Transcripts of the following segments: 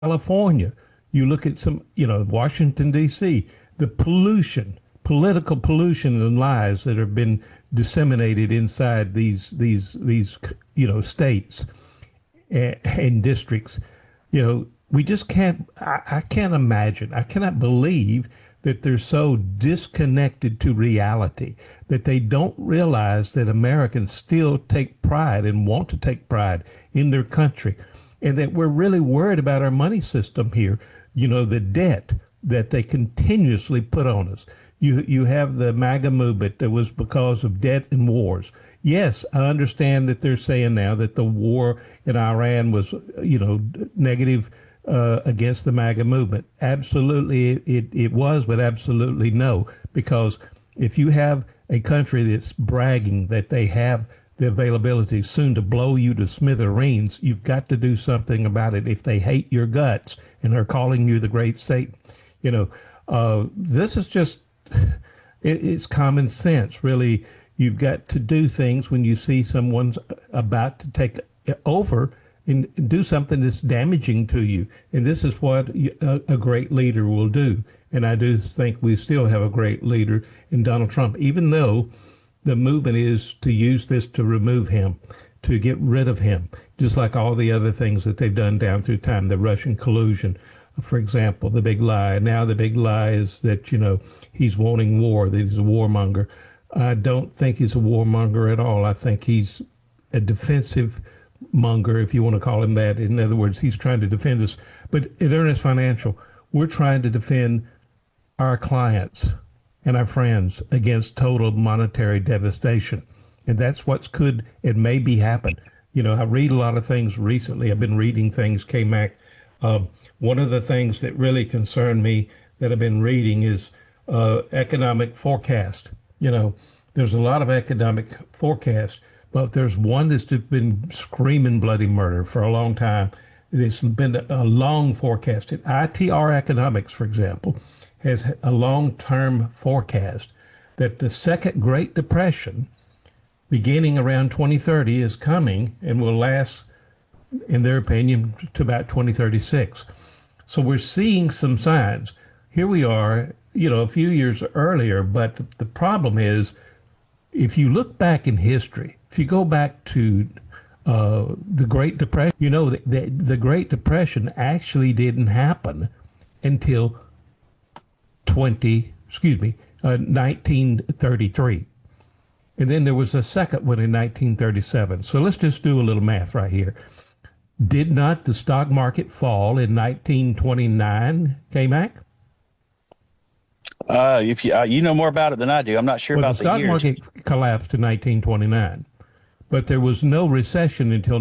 California, you look at some, Washington, D.C., the pollution, political pollution and lies that have been disseminated inside these states and districts. We just can't, I can't imagine, I cannot believe that they're so disconnected to reality that they don't realize that Americans still take pride and want to take pride in their country, and that we're really worried about our money system here. The debt that they continuously put on us. You have the MAGA movement that was because of debt and wars. Yes, I understand that they're saying now that the war in Iran was, negative against the MAGA movement. Absolutely, it was, but absolutely no. Because if you have a country that's bragging that they have the availability soon to blow you to smithereens, you've got to do something about it if they hate your guts and are calling you the great Satan. This is just, it's common sense, really. You've got to do things when you see someone's about to take over and do something that's damaging to you. And this is what a great leader will do. And I do think we still have a great leader in Donald Trump, even though the movement is to use this to remove him, to get rid of him, just like all the other things that they've done down through time, the Russian collusion, for example, the big lie. Now the big lie is that, he's wanting war, that he's a warmonger. I don't think he's a warmonger at all. I think he's a defensive monger, if you want to call him that. In other words, he's trying to defend us. But at Earnest Financial, we're trying to defend our clients and our friends against total monetary devastation. And that's what's could and maybe happen. I read a lot of things recently. I've been reading things, K-Mac. One of the things that really concern me that I've been reading is economic forecast. There's a lot of economic forecast, but there's one that's just been screaming bloody murder for a long time. It's been a long forecast. ITR Economics, for example, has a long-term forecast that the second Great Depression, beginning around 2030, is coming and will last, in their opinion, to about 2036. So we're seeing some signs. Here we are, a few years earlier, but the problem is, if you look back in history, if you go back to the Great Depression, the Great Depression actually didn't happen until 1933. And then there was a second one in 1937. So let's just do a little math right here. Did not the stock market fall in 1929, K-Mac? If you know more about it than I do, I'm not sure about the years. The stock market collapsed in 1929, but there was no recession until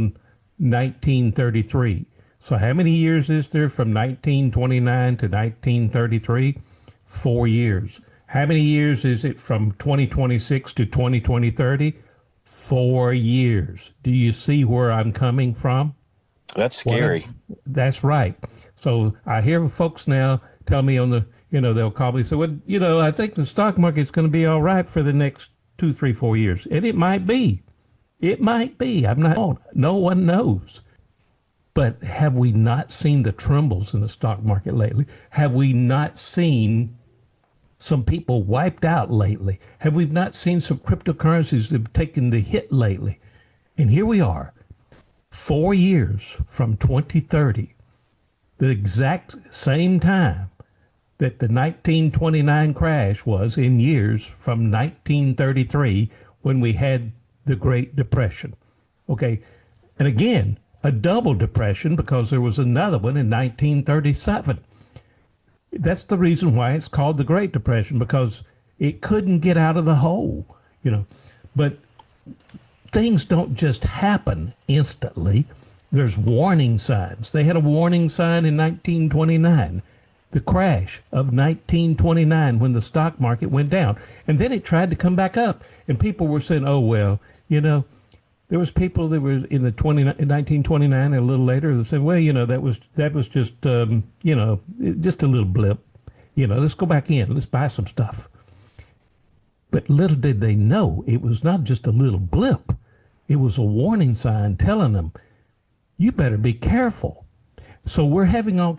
1933. So how many years is there from 1929 to 1933? 4 years. How many years is it from 2026 to 2030? 4 years. Do you see where I'm coming from? That's scary. That's right. So I hear folks now tell me they'll call me and say, well, I think the stock market's going to be all right for the next 2, 3, 4 years. And it might be. It might be. No one knows. But have we not seen the trembles in the stock market lately? Have we not seen some people wiped out lately? Have we not seen some cryptocurrencies that have taken the hit lately? And here we are, 4 years from 2030, the exact same time that the 1929 crash was in years from 1933 when we had the Great Depression. Okay, and again, a double depression because there was another one in 1937. That's the reason why it's called the Great Depression, because it couldn't get out of the hole, But things don't just happen instantly. There's warning signs. They had a warning sign in 1929, the crash of 1929 when the stock market went down. And then it tried to come back up. And people were saying, oh, well, there was people that were in 1929 and a little later that said, well, that was just, just a little blip. Let's go back in. Let's buy some stuff. But little did they know, it was not just a little blip. It was a warning sign telling them, you better be careful. So we're having all